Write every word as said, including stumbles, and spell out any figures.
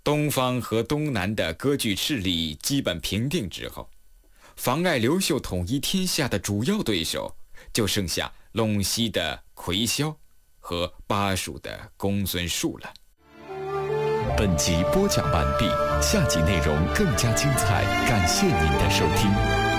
东方和东南的割据势力基本平定之后，妨碍刘秀统一天下的主要对手就剩下陇西的夔萧和巴蜀的公孙述了。 本集播讲完毕，下集内容更加精彩，感谢您的收听。